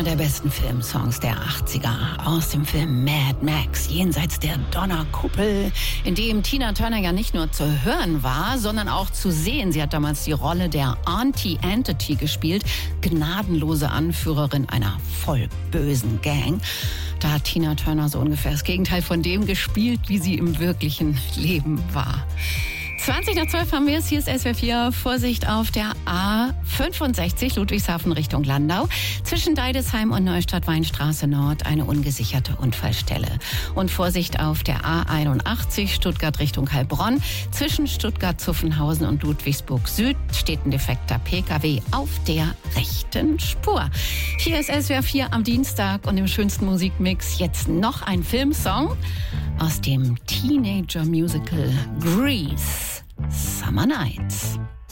der besten Filmsongs der 80er aus dem Film Mad Max, Jenseits der Donnerkuppel, in dem Tina Turner ja nicht nur zu hören war, sondern auch zu sehen. Sie hat damals die Rolle der Auntie Entity gespielt, gnadenlose Anführerin einer voll bösen Gang. Da hat Tina Turner so ungefähr das Gegenteil von dem gespielt, wie sie im wirklichen Leben war. 20:12 haben wir es. Hier ist SWR 4. Vorsicht auf der A65 Ludwigshafen Richtung Landau. Zwischen Deidesheim und Neustadt-Weinstraße Nord eine ungesicherte Unfallstelle. Und Vorsicht auf der A81 Stuttgart Richtung Heilbronn. Zwischen Stuttgart-Zuffenhausen und Ludwigsburg Süd steht ein defekter PKW auf der rechten Spur. Hier ist SWR 4 am Dienstag und im schönsten Musikmix jetzt noch ein Filmsong aus dem Teenager-Musical Grease, Summer Nights.